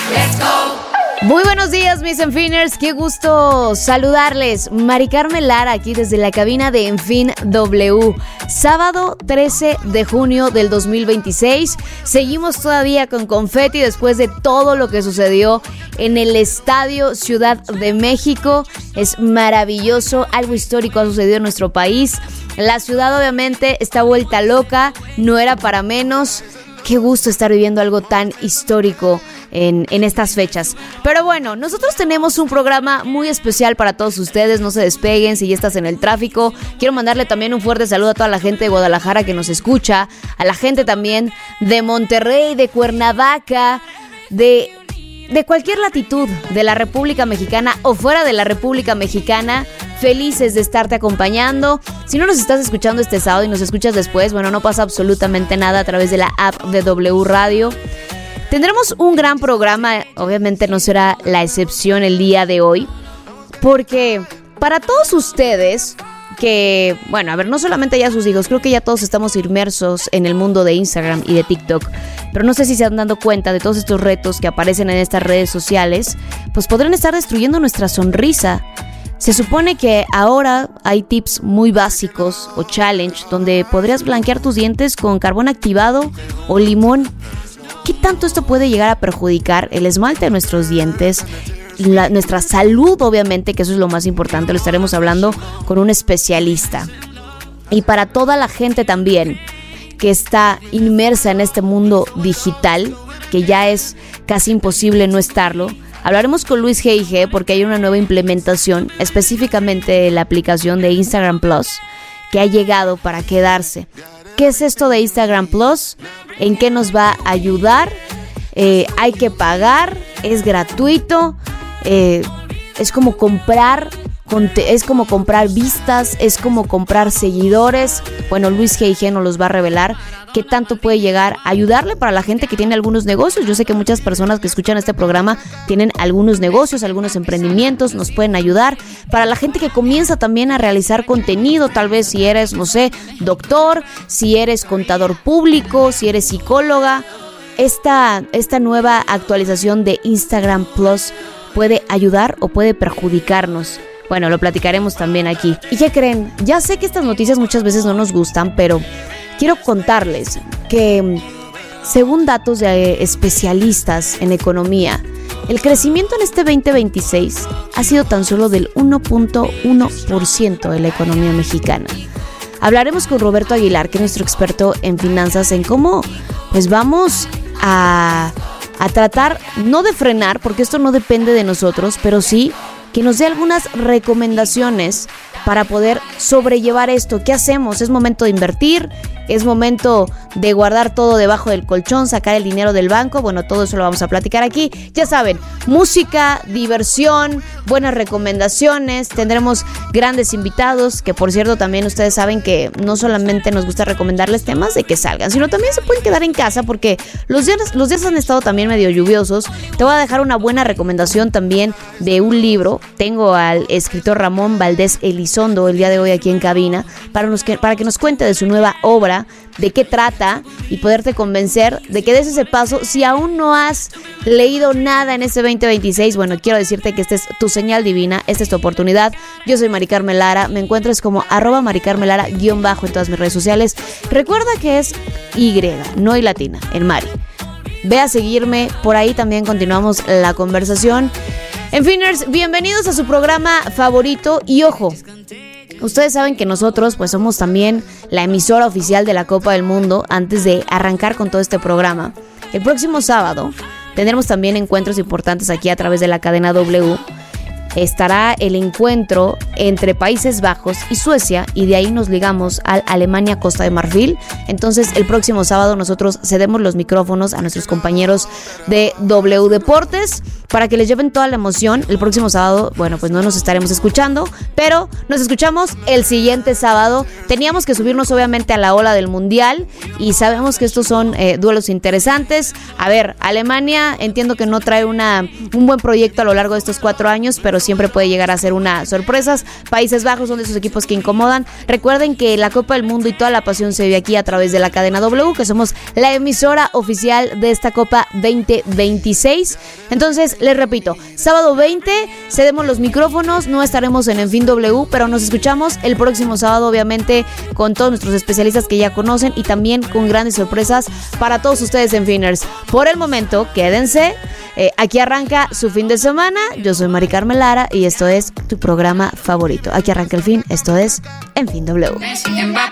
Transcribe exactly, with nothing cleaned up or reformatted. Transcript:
Let's go. Muy buenos días, mis Enfiners, qué gusto saludarles. Mari Carmen Lara aquí desde la cabina de Enfin W. Sábado trece de junio del dos mil veintiséis. Seguimos todavía con confeti después de todo lo que sucedió en el Estadio Ciudad de México. Es maravilloso, algo histórico ha sucedido en nuestro país. La ciudad obviamente está vuelta loca, no era para menos. Qué gusto estar viviendo algo tan histórico en, en estas fechas. Pero bueno, nosotros tenemos un programa muy especial para todos ustedes. No se despeguen si ya estás en el tráfico. Quiero mandarle también un fuerte saludo a toda la gente de Guadalajara que nos escucha, a la gente también de Monterrey, de Cuernavaca, de, de cualquier latitud de la República Mexicana o fuera de la República Mexicana. Felices de estarte acompañando. Si no nos estás escuchando este sábado y nos escuchas después, bueno, no pasa absolutamente nada a través de la app de W Radio. Tendremos un gran programa, obviamente no será la excepción el día de hoy, porque para todos ustedes que, bueno, a ver, no solamente ya sus hijos, creo que ya todos estamos inmersos en el mundo de Instagram y de TikTok, pero no sé si se han dado cuenta de todos estos retos que aparecen en estas redes sociales, pues podrían estar destruyendo nuestra sonrisa. Se supone que ahora hay tips muy básicos o challenge donde podrías blanquear tus dientes con carbón activado o limón. ¿Qué tanto esto puede llegar a perjudicar el esmalte de nuestros dientes? La, nuestra salud, obviamente, que eso es lo más importante, lo estaremos hablando con un especialista. Y para toda la gente también que está inmersa en este mundo digital, que ya es casi imposible no estarlo, hablaremos con Luis G I G porque hay una nueva implementación, específicamente de la aplicación de Instagram Plus, que ha llegado para quedarse. ¿Qué es esto de Instagram Plus? ¿En qué nos va a ayudar? Eh, ¿Hay que pagar? ¿Es gratuito? Eh, ¿Es como comprar? Es como comprar vistas, es como comprar seguidores. Bueno, Luis G I G nos los va a revelar qué tanto puede llegar a ayudarle para la gente que tiene algunos negocios. Yo sé que muchas personas que escuchan este programa tienen algunos negocios, algunos emprendimientos, nos pueden ayudar. Para la gente que comienza también a realizar contenido, tal vez si eres, no sé, doctor, si eres contador público, si eres psicóloga, esta, esta nueva actualización de Instagram Plus puede ayudar o puede perjudicarnos. Bueno, lo platicaremos también aquí. ¿Y qué creen? Ya sé que estas noticias muchas veces no nos gustan, pero quiero contarles que, según datos de especialistas en economía, el crecimiento en este veinte veintiséis ha sido tan solo del uno punto uno por ciento de la economía mexicana. Hablaremos con Roberto Aguilar, que es nuestro experto en finanzas, en cómo pues vamos a, a tratar, no de frenar, porque esto no depende de nosotros, pero sí que nos dé algunas recomendaciones para poder sobrellevar esto. ¿Qué hacemos? ¿Es momento de invertir? ¿Es momento de guardar todo debajo del colchón, sacar el dinero del banco? Bueno, todo eso lo vamos a platicar aquí. Ya saben, música, diversión, buenas recomendaciones. Tendremos grandes invitados, que por cierto también ustedes saben que no solamente nos gusta recomendarles temas de que salgan, sino también se pueden quedar en casa porque los días, los días han estado también medio lluviosos. Te voy a dejar una buena recomendación también de un libro. Tengo al escritor Ramón Valdés Elizondo el día de hoy aquí en cabina para, nos, para que nos cuente de su nueva obra, de qué trata y poderte convencer de que des ese paso. Si aún no has leído nada en este veinte veintiséis, bueno, quiero decirte que esta es tu señal divina, esta es tu oportunidad. Yo soy Mari Carmen Lara, me encuentras como arroba Mari Carmen Lara guión bajo en todas mis redes sociales. Recuerda que es Y, no y latina, en Mari. Ve a seguirme, por ahí también continuamos la conversación. Enfiners, bienvenidos a su programa favorito y ojo, ustedes saben que nosotros pues somos también la emisora oficial de la Copa del Mundo. Antes de arrancar con todo este programa, el próximo sábado tendremos también encuentros importantes aquí a través de la cadena W. Estará el encuentro entre Países Bajos y Suecia y de ahí nos ligamos al Alemania-Costa de Marfil. Entonces el próximo sábado nosotros cedemos los micrófonos a nuestros compañeros de W Deportes para que les lleven toda la emoción. El próximo sábado, bueno, pues no nos estaremos escuchando, pero nos escuchamos el siguiente sábado. Teníamos que subirnos obviamente a la ola del Mundial y sabemos que estos son eh, duelos interesantes. A ver, Alemania entiendo que no trae una, un buen proyecto a lo largo de estos cuatro años, pero siempre puede llegar a ser una sorpresa. Países Bajos son de esos equipos que incomodan. Recuerden que la Copa del Mundo y toda la pasión se vive aquí a través de la cadena W, que somos la emisora oficial de esta Copa veinte veintiséis. Entonces, les repito, sábado veinte cedemos los micrófonos, no estaremos en En Fin W, pero nos escuchamos el próximo sábado, obviamente, con todos nuestros especialistas que ya conocen y también con grandes sorpresas para todos ustedes, Enfiners. Por el momento, quédense. Eh, aquí arranca su fin de semana. Yo soy Mari Carmen Lara y esto es tu programa favorito. Aquí arranca el fin. Esto es En Fin W.